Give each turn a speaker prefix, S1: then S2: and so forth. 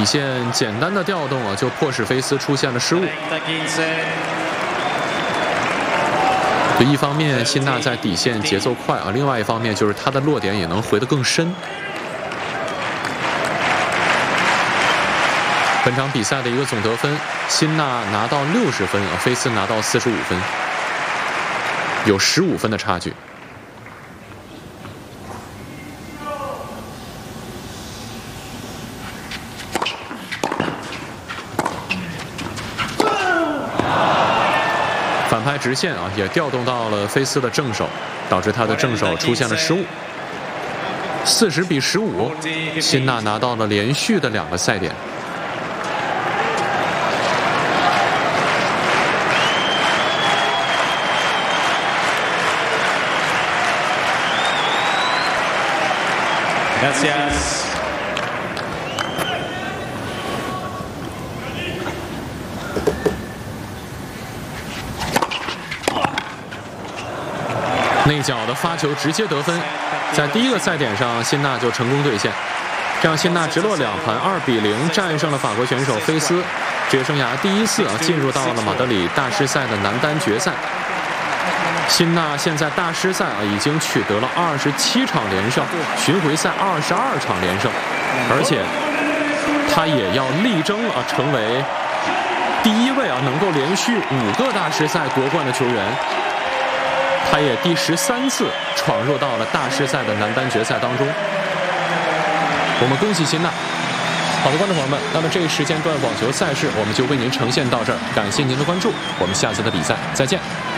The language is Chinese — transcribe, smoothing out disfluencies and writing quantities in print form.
S1: 底线简单的调动啊，就迫使菲斯出现了失误。就一方面，辛纳在底线节奏快啊，另外一方面就是他的落点也能回得更深。本场比赛的一个总得分，辛纳拿到60分啊，菲斯拿到45分，有15分的差距。反拍直线啊，也调动到了菲斯的正手，导致他的正手出现了失误。40比15，辛纳拿到了连续的2个赛点。
S2: Gracias。
S1: 内角的发球直接得分，在第一个赛点上，辛纳就成功兑现，这样辛纳直落2盘2比0战胜了法国选手菲斯，职业生涯第1次进入到了马德里大师赛的男单决赛。辛纳现在大师赛已经取得了27场连胜，巡回赛22场连胜，而且他也要力争成为第1位能够连续5个大师赛夺冠的球员。他也第13次闯入到了大师赛的男单决赛当中。我们恭喜辛纳。好的，观众朋友们，那么这一时间段网球赛事我们就为您呈现到这儿，感谢您的关注，我们下次的比赛再见。